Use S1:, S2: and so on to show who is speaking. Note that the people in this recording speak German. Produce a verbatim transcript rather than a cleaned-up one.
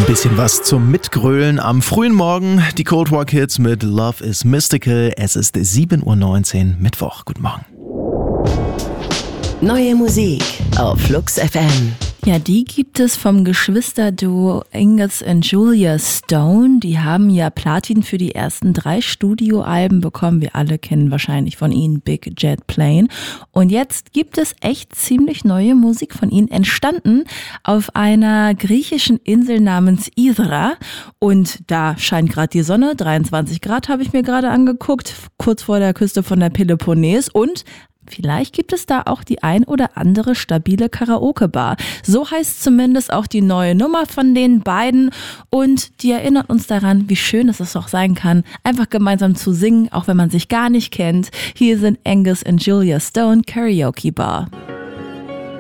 S1: Ein bisschen was zum Mitgrölen am frühen Morgen. Die Cold War Kids mit Love is Mystical. Es ist sieben Uhr neunzehn, Mittwoch. Guten Morgen.
S2: Neue Musik auf Flux F M.
S3: Ja, die gibt es vom Geschwisterduo Angus und Julia Stone. Die haben ja Platin für die ersten drei Studioalben bekommen. Wir alle kennen wahrscheinlich von ihnen Big Jet Plane. Und jetzt gibt es echt ziemlich neue Musik von ihnen, entstanden auf einer griechischen Insel namens Ithra. Und da scheint gerade die Sonne, dreiundzwanzig Grad habe ich mir gerade angeguckt, kurz vor der Küste von der Peloponnes. Und vielleicht gibt es da auch die ein oder andere stabile Karaoke-Bar. So heißt zumindest auch die neue Nummer von den beiden. Und die erinnert uns daran, wie schön es auch sein kann, einfach gemeinsam zu singen, auch wenn man sich gar nicht kennt. Hier sind Angus und Julia Stone, Karaoke Bar.